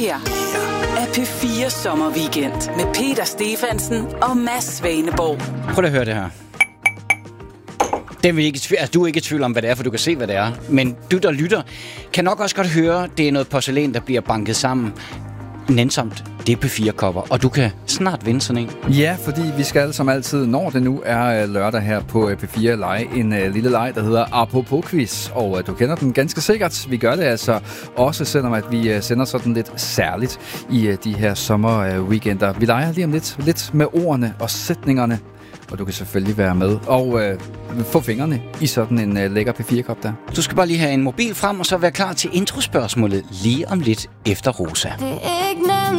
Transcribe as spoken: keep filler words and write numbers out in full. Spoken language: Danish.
her er P fire Sommerweekend med Peter Stefansen og Mads Svaneborg. Prøv at høre det her. Den vil ikke tvivl, altså, du er ikke i tvivl om, hvad det er, for du kan se, hvad det er. Men du, der lytter, kan nok også godt høre, det er noget porcelæn, der bliver banket sammen. Nænsomt, det er P fire-kopper, og du kan snart vinde sådan en. Ja, fordi vi skal som altid, når det nu er lørdag her på P fire, lege en uh, lille leg, der hedder Apropos-quiz. Og uh, du kender den ganske sikkert. Vi gør det altså også, selvom at vi uh, sender sådan lidt særligt i uh, de her sommerweekender. Uh, vi leger lige om lidt, lidt med ordene og sætningerne. Og du kan selvfølgelig være med og øh, få fingrene i sådan en øh, lækker P fire-kop der. Du skal bare lige have en mobil frem, og så være klar til introspørgsmålet lige om lidt efter Rosa. Det er ikke